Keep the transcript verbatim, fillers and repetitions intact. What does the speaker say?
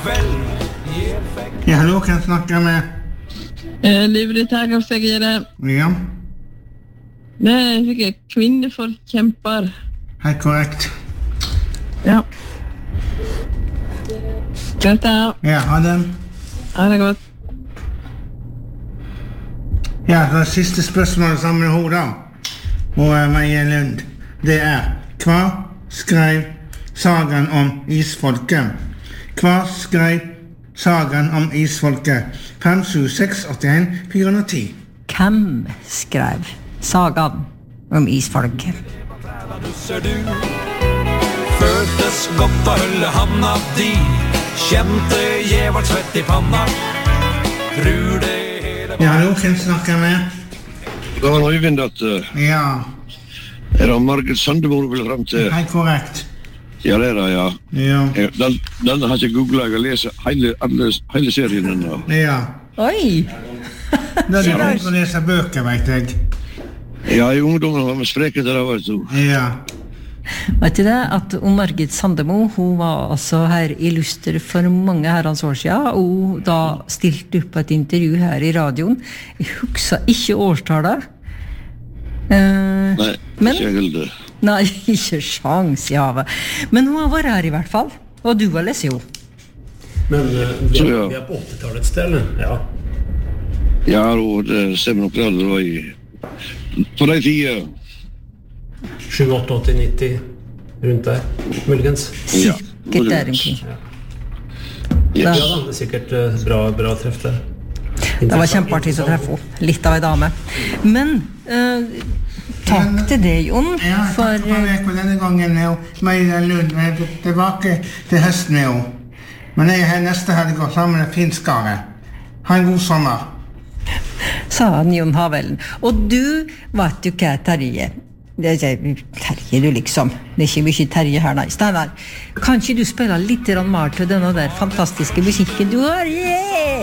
Ja, hallo, kan jeg snakke med? Eh, Livret her, kan jeg gjøre? Ja. Det er sikkert kvinneforkjemper. Helt korrekt. Ja. Greit da. Ja, ha det. Ha det godt. Ja, det siste spørsmålet sammen med hodet. Og uh, Marie Lund. Det er, hva skrev sagaen om isfolket? Hva skrev sagaen om isfolket? fem sju seks åtte en fire nul ti. Hvem skrev sagaen om isfolket? Føltes godt å holde handa di, kjente jævart svett i panna. Tror det hele Ja, hallo, kan jeg snakke med? Det var Øyvind at uh, Ja, er det Margit Sandemo vil frem til? helt korrekt. Ja, det er det, ja. Ja, Eh, Den, den har jeg googlet, jeg har lest hele, alle, hele serien ennå. ja. Oi! Da er det begynt å lese bøker, vet jeg. Ja, i ungdommen var vi spreket der, vet du. Ja, Vet du det, at om Margit Sandemo, hun var altså her i Luster for mange herrens år siden, og da stilte opp et intervju her i radioen. Jeg husker ikke årstallet. Eh, Nei, men, ikke jeg heller. nei, ikke sjans i havet. Men hun har vært her i hvert fall, og du har lest jo. Men uh, vi, Så, er, ja. vi er på åttitallet sted, eller? Ja. Ja, og det stemmer nok det, det var i... På de tida... sju, åtte, åtti, nitti, rundt der, muligens. Ja, Sikkert der omkring. Yes. Ja, da, det er sikkert uh, bra, bra treff der. Det var kjempeartig å treffe henne. Litt av en dame. Men, eh, takk til deg, Jon, ja for... takk for meg på denne gangen. Og Marie Lund, jeg er tilbake til høsten med henne. Men jeg er her neste helg og sammen med finskare. Ha en god sommer. Sa han Jon Havelen. Og du, vet du hva, Terje? Det er Terje, du liksom. Det er ikke mye Terje her, nei. Steinar, kan ikke du spille litt mer til denne der fantastiske musikken du har? Yeah!